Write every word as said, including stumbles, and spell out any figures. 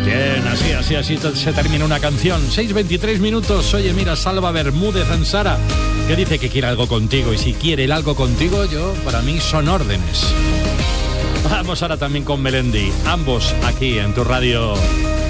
Bien, así, así, así se termina una canción. seis veintitrés minutos. Oye, mira, Salva Bermúdez Ansara, que dice que quiere algo contigo. Y si quiere el algo contigo, yo, para mí, son órdenes. Vamos ahora también con Melendi. Ambos aquí en tu radio.